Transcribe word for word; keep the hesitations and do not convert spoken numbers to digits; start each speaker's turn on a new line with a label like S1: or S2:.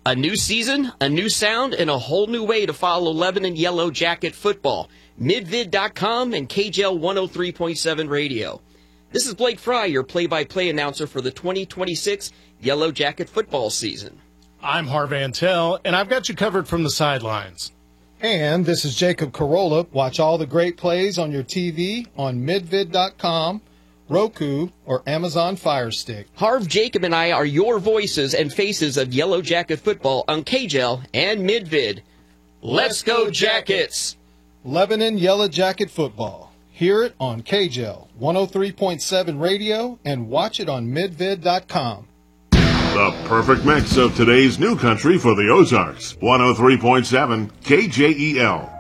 S1: A new season, a new sound, and a whole new way to follow Lebanon Yellow Jacket football. Midvid dot com and K J L one oh three point seven Radio. This is Blake Fry, your play-by-play announcer for the twenty twenty-six Yellow Jacket football season.
S2: I'm Harv Antel, and I've got you covered from the sidelines.
S3: And this is Jacob Carolla. Watch all the great plays on your T V on Midvid dot com, Roku, or Amazon Fire Stick.
S1: Harv, Jacob, and I are your voices and faces of Yellow Jacket football on K J L and Midvid. Let's go, Jackets!
S3: Lebanon Yellow Jacket football. Hear it on K J L one oh three point seven Radio and watch it on Midvid dot com.
S4: The perfect mix of today's new country for the Ozarks. one oh three point seven K J E L.